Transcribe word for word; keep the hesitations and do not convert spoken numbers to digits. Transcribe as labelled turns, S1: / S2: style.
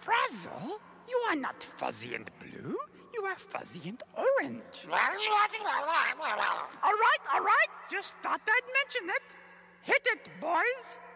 S1: Frazzle, you are not fuzzy and blue. You are fuzzy and orange. All right, all right. Just thought I'd mention it. Hit it, boys.